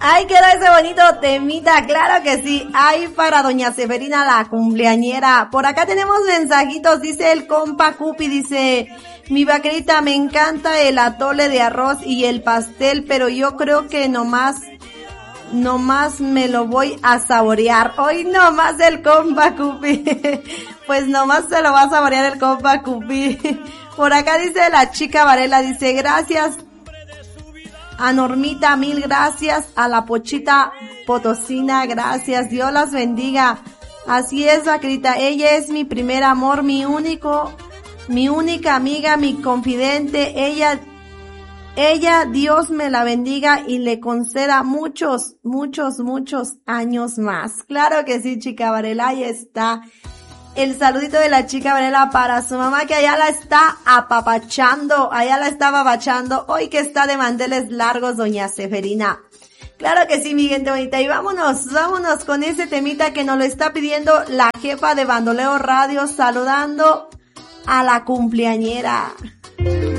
Ahí quedó ese bonito temita, claro que sí. Ahí para doña Severina, la cumpleañera. Por acá tenemos mensajitos, dice el compa Cupi, dice, mi vaquerita, me encanta el atole de arroz y el pastel, pero yo creo que nomás me lo voy a saborear. Hoy nomás el compa Cupi. Pues nomás se lo va a saborear el compa Cupi. Por acá dice la chica Varela, dice, gracias a Normita, mil gracias, a la Pochita Potosina, gracias, Dios las bendiga. Así es, vaquerita, ella es mi primer amor, mi única amiga, mi confidente, ella, Dios me la bendiga y le conceda muchos años más. Claro que sí, chica Varela, ahí está el saludito de la chica Varela para su mamá, que allá la está apapachando, hoy que está de manteles largos doña Severina. Claro que sí, mi gente bonita, y vámonos con ese temita que nos lo está pidiendo la jefa de Bandoleo Radio, saludando a la cumpleañera.